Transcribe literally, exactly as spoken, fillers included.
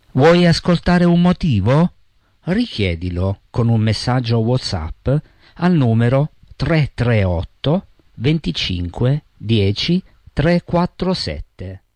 Vuoi ascoltare un motivo? Richiedilo con un messaggio WhatsApp al numero tre tre otto venticinque dieci trequarantosette.